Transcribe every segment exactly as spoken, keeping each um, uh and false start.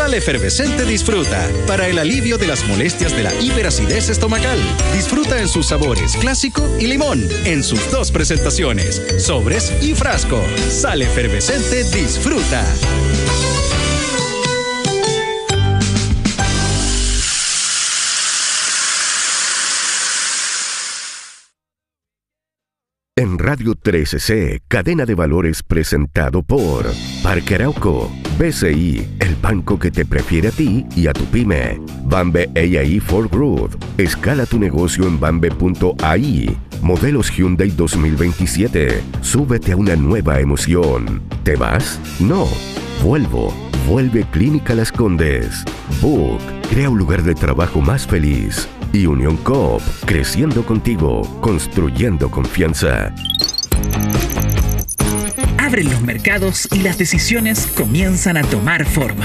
Sal Efervescente Disfruta, para el alivio de las molestias de la hiperacidez estomacal. Disfruta en sus sabores clásico y limón, en sus dos presentaciones, sobres y frasco. Sal Efervescente Disfruta. En Radio trece C, Cadena de Valores presentado por Parque Arauco, B C I, el banco que te prefiere a ti y a tu pyme. Bambe A I for Growth, escala tu negocio en bambe punto a i. Modelos Hyundai dos mil veintisiete, súbete a una nueva emoción. ¿Te vas? No. Vuelvo. Vuelve Clínica Las Condes. Book, crea un lugar de trabajo más feliz. Y Unión Coop, creciendo contigo, construyendo confianza. Abren los mercados y las decisiones comienzan a tomar forma.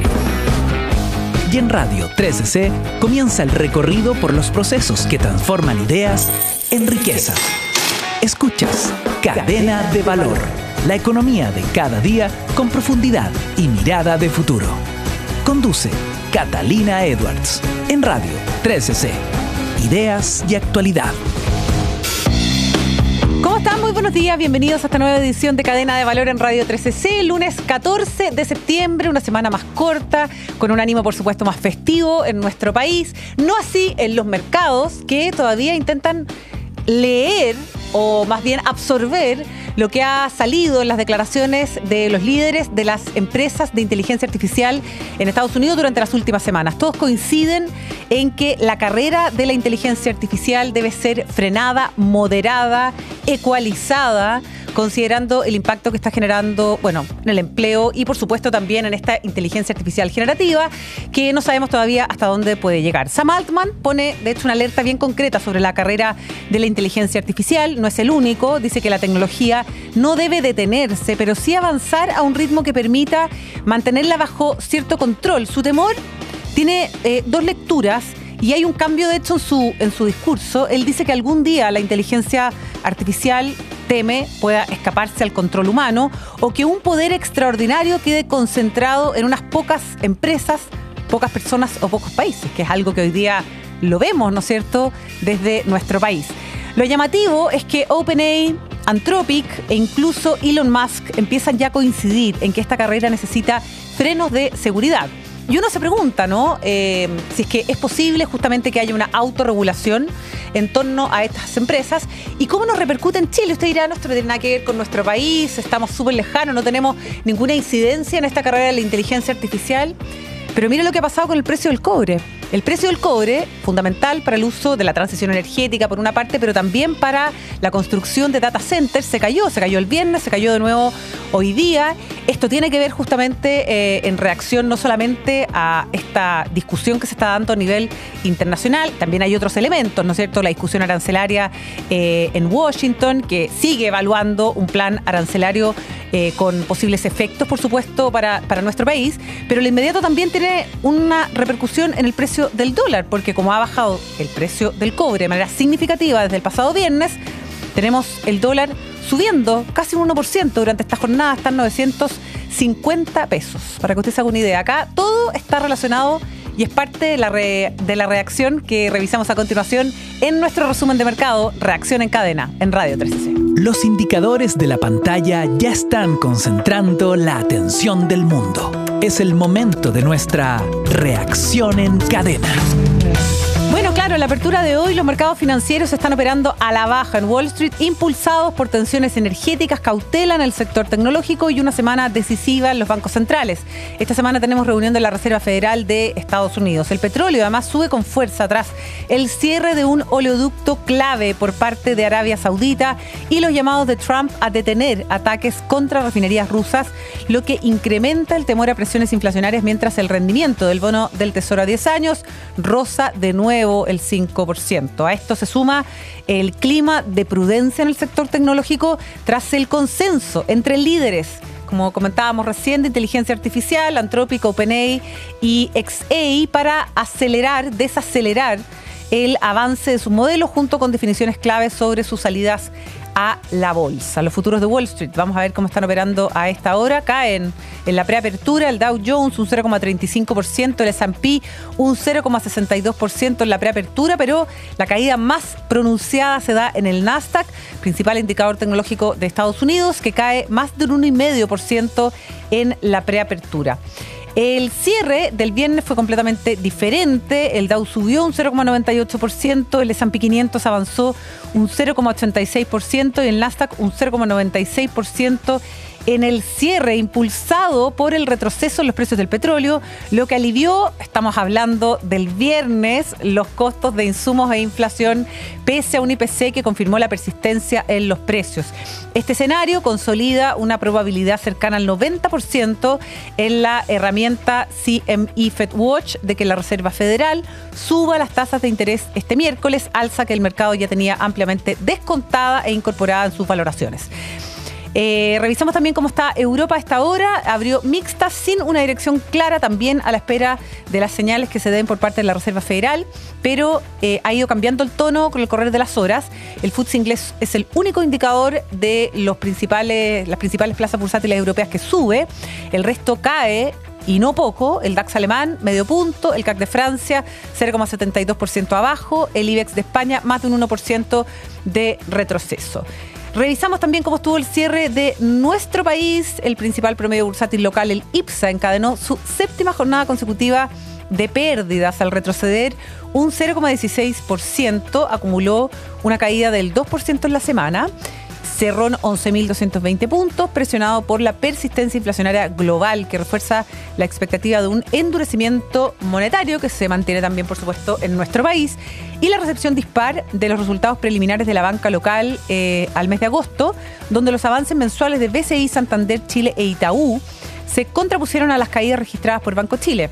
Y en Radio trece C comienza el recorrido por los procesos que transforman ideas en riqueza. Escuchas Cadena de Valor, la economía de cada día con profundidad y mirada de futuro. Conduce Catalina Edwards en Radio trece C. Ideas y actualidad. ¿Cómo están? Muy buenos días. Bienvenidos a esta nueva edición de Cadena de Valor en Radio trece C. Lunes catorce de septiembre, una semana más corta, con un ánimo, por supuesto, más festivo en nuestro país. No así en los mercados, que todavía intentan leer o más bien absorber lo que ha salido en las declaraciones de los líderes de las empresas de inteligencia artificial en Estados Unidos durante las últimas semanas. Todos coinciden en que la carrera de la inteligencia artificial debe ser frenada, moderada, ecualizada, considerando el impacto que está generando, bueno, en el empleo y por supuesto también en esta inteligencia artificial generativa, que no sabemos todavía hasta dónde puede llegar. Sam Altman pone, de hecho, una alerta bien concreta sobre la carrera de la inteligencia artificial. No es el único, dice que la tecnología no debe detenerse, pero sí avanzar a un ritmo que permita mantenerla bajo cierto control. Su temor tiene eh, dos lecturas. Y hay un cambio, de hecho, en su, en su discurso. Él dice que algún día la inteligencia artificial, teme, pueda escaparse al control humano o que un poder extraordinario quede concentrado en unas pocas empresas, pocas personas o pocos países, que es algo que hoy día lo vemos, ¿no es cierto?, desde nuestro país. Lo llamativo es que OpenAI, Anthropic e incluso Elon Musk empiezan ya a coincidir en que esta carrera necesita frenos de seguridad. Y uno se pregunta, ¿no? Eh, si es que es posible justamente que haya una autorregulación en torno a estas empresas y cómo nos repercute en Chile. Usted dirá, no, esto no tiene nada que ver con nuestro país, estamos súper lejanos, no tenemos ninguna incidencia en esta carrera de la inteligencia artificial. Pero mira lo que ha pasado con el precio del cobre. El precio del cobre, fundamental para el uso de la transición energética por una parte, pero también para la construcción de data centers, se cayó, se cayó el viernes, se cayó de nuevo hoy día. Esto tiene que ver justamente eh, en reacción no solamente a esta discusión que se está dando a nivel internacional, también hay otros elementos, ¿no es cierto? La discusión arancelaria eh, en Washington, que sigue evaluando un plan arancelario eh, con posibles efectos, por supuesto, para, para nuestro país, pero el inmediato también tiene una repercusión en el precio del dólar, porque como ha bajado el precio del cobre de manera significativa desde el pasado viernes, tenemos el dólar subiendo casi un uno por ciento durante esta jornada, están novecientos cincuenta pesos. Para que usted se haga una idea, acá todo está relacionado y es parte de la, re, de la reacción que revisamos a continuación en nuestro resumen de mercado, Reacción en Cadena, en Radio trece C. Los indicadores de la pantalla ya están concentrando la atención del mundo. Es el momento de nuestra Reacción en Cadena. Bueno, claro, en la apertura de hoy los mercados financieros están operando a la baja en Wall Street, impulsados por tensiones energéticas, cautela en el sector tecnológico y una semana decisiva en los bancos centrales. Esta semana tenemos reunión de la Reserva Federal de Estados Unidos. El petróleo además sube con fuerza tras el cierre de un oleoducto clave por parte de Arabia Saudita y los llamados de Trump a detener ataques contra refinerías rusas, lo que incrementa el temor a presiones inflacionarias mientras el rendimiento del bono del Tesoro a diez años roza de nuevo el cinco por ciento. A esto se suma el clima de prudencia en el sector tecnológico tras el consenso entre líderes, como comentábamos recién, de inteligencia artificial, Anthropic, OpenAI y xAI, para acelerar, desacelerar el avance de sus modelos junto con definiciones claves sobre sus salidas a la bolsa. Los futuros de Wall Street, vamos a ver cómo están operando a esta hora. Caen en la preapertura el Dow Jones un cero coma treinta y cinco por ciento, el ese and pe un cero coma sesenta y dos por ciento en la preapertura, pero la caída más pronunciada se da en el Nasdaq, principal indicador tecnológico de Estados Unidos, que cae más de un uno coma cinco por ciento en la preapertura. El cierre del viernes fue completamente diferente. El Dow subió un cero coma noventa y ocho por ciento, el ese and pe quinientos avanzó un cero coma ochenta y seis por ciento y el Nasdaq un cero coma noventa y seis por ciento en el cierre, impulsado por el retroceso en los precios del petróleo, lo que alivió, estamos hablando del viernes, los costos de insumos e inflación, pese a un I P C que confirmó la persistencia en los precios. Este escenario consolida una probabilidad cercana al noventa por ciento en la herramienta C M E FedWatch de que la Reserva Federal suba las tasas de interés este miércoles, alza que el mercado ya tenía ampliamente descontada e incorporada en sus valoraciones. Eh, revisamos también cómo está Europa a esta hora. Abrió mixta, sin una dirección clara, también a la espera de las señales que se den por parte de la Reserva Federal, pero eh, ha ido cambiando el tono con el correr de las horas. El F T S E inglés es el único indicador de los principales, las principales plazas bursátiles europeas que sube. El resto cae, y no poco. El DAX alemán, medio punto. El C A C de Francia, cero coma setenta y dos por ciento abajo. El IBEX de España, más de un uno por ciento de retroceso. Revisamos también cómo estuvo el cierre de nuestro país. El principal promedio bursátil local, el IPSA, encadenó su séptima jornada consecutiva de pérdidas al retroceder un cero coma dieciséis por ciento. Acumuló una caída del dos por ciento en la semana. Cerró en once mil doscientos veinte puntos, presionado por la persistencia inflacionaria global, que refuerza la expectativa de un endurecimiento monetario que se mantiene también, por supuesto, en nuestro país, y la recepción dispar de los resultados preliminares de la banca local eh, al mes de agosto, donde los avances mensuales de B C I, Santander, Chile e Itaú se contrapusieron a las caídas registradas por Banco Chile.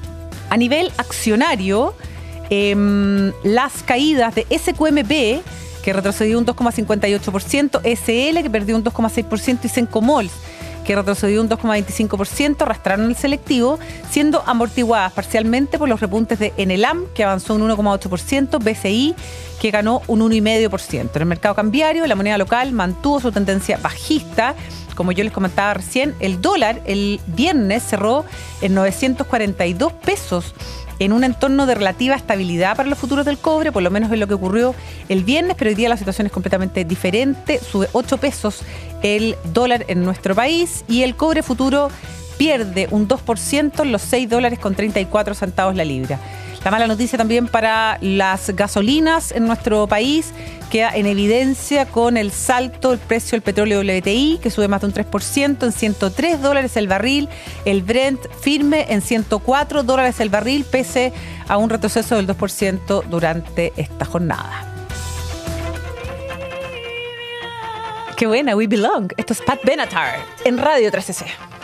A nivel accionario, eh, las caídas de S Q M B, que retrocedió un dos coma cincuenta y ocho por ciento, S L, que perdió un dos coma seis por ciento, y Cencomol, que retrocedió un dos coma veinticinco por ciento, arrastraron el selectivo, siendo amortiguadas parcialmente por los repuntes de Enelam, que avanzó un uno coma ocho por ciento, B C I, que ganó un uno coma cinco por ciento. En el mercado cambiario, la moneda local mantuvo su tendencia bajista. Como yo les comentaba recién, el dólar el viernes cerró en novecientos cuarenta y dos pesos, en un entorno de relativa estabilidad para los futuros del cobre, por lo menos es lo que ocurrió el viernes, pero hoy día la situación es completamente diferente. Sube ocho pesos el dólar en nuestro país y el cobre futuro pierde un dos por ciento en los seis dólares con treinta y cuatro centavos la libra. La mala noticia también para las gasolinas en nuestro país queda en evidencia con el salto del precio del petróleo W T I, que sube más de un tres por ciento en ciento tres dólares el barril. El Brent firme en ciento cuatro dólares el barril, pese a un retroceso del dos por ciento durante esta jornada. Qué buena, We Belong. Esto es Pat Benatar en Radio trece C.